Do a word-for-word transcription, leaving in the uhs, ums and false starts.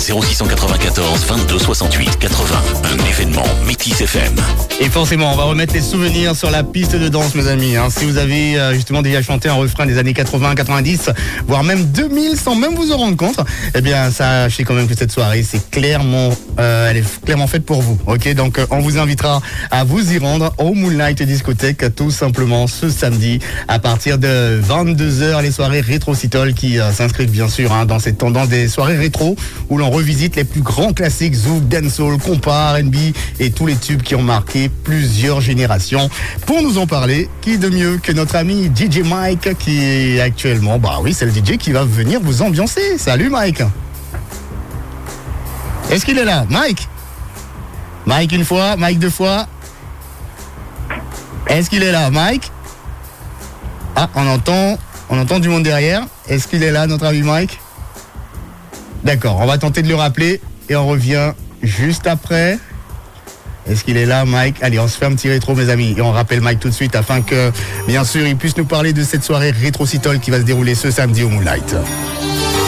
zéro six cent quatre-vingt-quatorze vingt-deux soixante-huit quatre-vingts, un événement Métis F M. Et forcément, on va remettre les souvenirs sur la piste de danse, mes amis. Hein. Si vous avez euh, justement déjà chanté un refrain des années quatre-vingts, quatre-vingt-dix, voire même deux mille, sans même vous en rendre compte, eh bien, sachez quand même que cette soirée, c'est clairement, euh, elle est clairement faite pour vous. Ok, donc euh, on vous invitera à vous y rendre au Moonlight Discothèque, tout simplement ce samedi à partir de vingt-deux heures, les soirées rétro-citol qui euh, s'inscrivent bien sûr hein, dans cette tendance des soirées rétro où l'on revisite les plus grands classiques zouk, dancehall, compas, R and B et tous les tubes qui ont marqué plusieurs générations. Pour nous en parler, qui de mieux que notre ami D J Mike qui est actuellement, bah oui, c'est le D J qui va venir vous ambiancer. Salut Mike. Est-ce qu'il est là, Mike? Mike une fois, Mike deux fois. Est-ce qu'il est là, Mike? Ah, on entend, on entend du monde derrière. Est-ce qu'il est là, notre ami Mike? D'accord, on va tenter de le rappeler et on revient juste après. Est-ce qu'il est là, Mike? Allez, on se fait un petit rétro, mes amis, et on rappelle Mike tout de suite afin que, bien sûr, il puisse nous parler de cette soirée rétro-citol qui va se dérouler ce samedi au Moonlight.